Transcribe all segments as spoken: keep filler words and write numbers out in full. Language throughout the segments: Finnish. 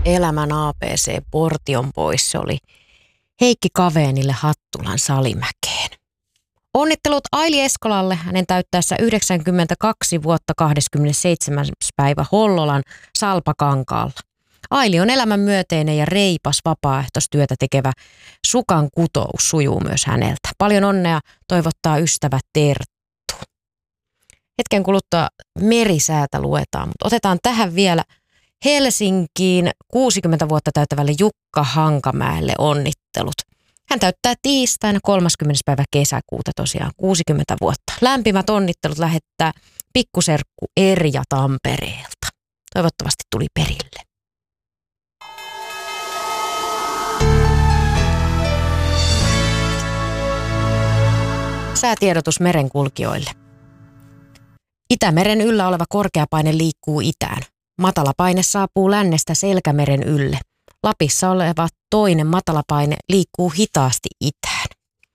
Elämän A B C Portion pois. Se oli Heikki Kaveenille Hattulan Salimäkeen. Onnittelut Aili Eskolalle hänen täyttäessä yhdeksänkymmentäkaksi vuotta kahdeskymmenesseitsemäs päivä Hollolan Salpakankaalla. Aili on elämänmyöteinen ja reipas vapaaehtoistyötä tekevä sukan kutous sujuu myös häneltä. Paljon onnea toivottaa ystävä Terttu. Hetken kuluttua merisäätä luetaan, mutta otetaan tähän vielä Helsinkiin kuusikymmentä vuotta täyttävälle Jukka Hankamäelle onnittelut. Hän täyttää tiistaina kolmaskymmenes päivä kesäkuuta tosiaan kuusikymmentä vuotta. Lämpimät onnittelut lähettää pikkuserkku Erja Tampereelta. Toivottavasti tuli perille. Säätiedotus merenkulkijoille. Itämeren yllä oleva korkeapaine liikkuu itään. Matalapaine saapuu lännestä Selkämeren ylle. Lapissa oleva toinen matalapaine liikkuu hitaasti itään.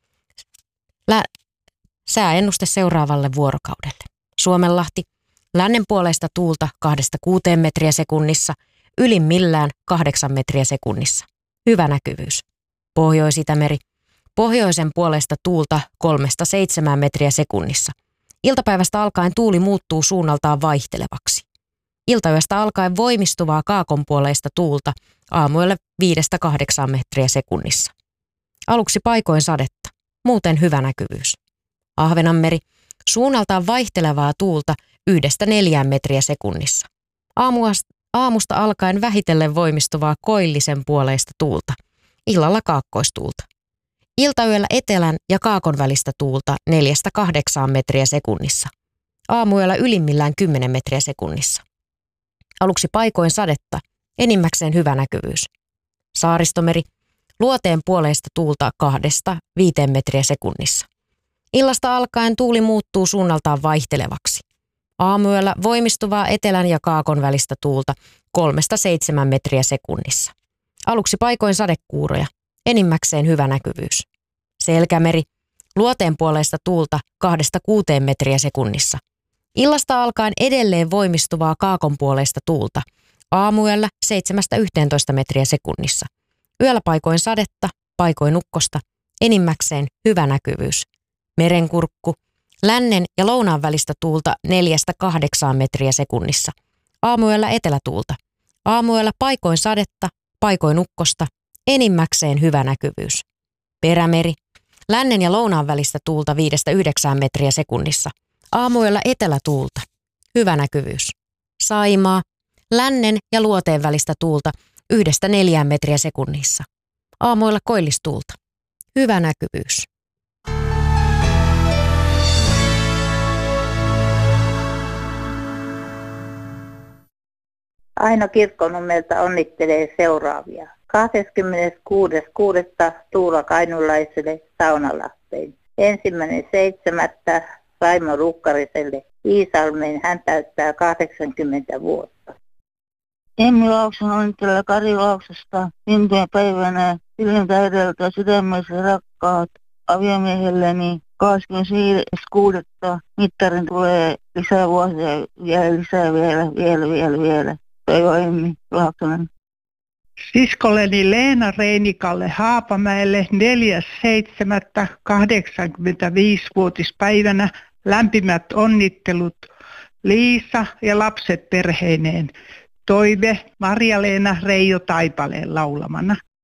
Lä- Sääennuste seuraavalle vuorokaudelle. Suomenlahti, lännen puoleista tuulta kahdesta kuuteen metriä sekunnissa, ylimmillään kahdeksan metriä sekunnissa. Hyvä näkyvyys. Pohjois-Itämeri, pohjoisen puolesta tuulta kolmesta seitsemään metriä sekunnissa. Iltapäivästä alkaen tuuli muuttuu suunnaltaan vaihtelevaksi. Iltayöstä alkaen voimistuvaa kaakonpuoleista tuulta aamuilla viidestä kahdeksaan metriä sekunnissa. Aluksi paikoin sadetta, muuten hyvä näkyvyys. Ahvenanmeri, suunnaltaan vaihtelevaa tuulta yhdestä neljään metriä sekunnissa. Aamuasta, aamusta alkaen vähitellen voimistuvaa koillisen puoleista tuulta, illalla kaakkoistuulta. Iltayöllä etelän ja kaakon välistä tuulta neljästä kahdeksaan metriä sekunnissa. Aamuyöllä ylimmillään kymmenen metriä sekunnissa. Aluksi paikoin sadetta, enimmäkseen hyvä näkyvyys. Saaristomeri, luoteen puoleista tuulta kahdesta viiteen metriä sekunnissa. Illasta alkaen tuuli muuttuu suunnaltaan vaihtelevaksi. Aamuyöllä voimistuvaa etelän ja kaakon välistä tuulta kolmesta seitsemään metriä sekunnissa. Aluksi paikoin sadekuuroja, enimmäkseen hyvä näkyvyys. Selkämeri, luoteen puoleista tuulta kahdesta kuuteen metriä sekunnissa. Illasta alkaen edelleen voimistuvaa kaakonpuoleista tuulta. Aamuyöllä seitsemästä yhteentoista metriä sekunnissa. Yöllä paikoin sadetta, paikoin ukkosta. Enimmäkseen hyvä näkyvyys. Merenkurkku. Lännen ja lounaan välistä tuulta neljästä kahdeksaan metriä sekunnissa. Aamuyöllä etelätuulta. Aamuyöllä paikoin sadetta, paikoin ukkosta. Enimmäkseen hyvä näkyvyys. Perämeri. Lännen ja lounaan välistä tuulta viidestä yhdeksään metriä sekunnissa. Aamuyöllä etelätuulta. Hyvä näkyvyys. Saimaa. Lännen ja luoteen välistä tuulta yhdestä neljään metriä sekunnissa. Aamuilla koillistuulta. Hyvä näkyvyys. Aino Kirkkonummelta onnittelee seuraavia. kahdeskymmeneskuudes kuudetta Tuula Kainulaiselle Saunalahteen. Ensimmäinen seitsemättä Raimo Rukkariselle Iisalmeen, hän täyttää kahdeksankymmentä vuotta. Emmi Lauksen onnittelee Kari Lauksesta syntymäpäivänä Viljen täydeltä sydämessä rakkaat aviomiehelleni. kahdeskymmenesviides kuudetta mittarin tulee lisää vuosia, vielä lisää, vielä, vielä, vielä, vielä. Toivo Emmi Lauksonen. Siskolleni Leena Reinikalle Haapamäelle neljäs seitsemättä kahdeksankymmentäviisivuotispäivänä lämpimät onnittelut Liisa ja lapset perheineen. Toive Marja-Leena Reijo Taipaleen laulamana.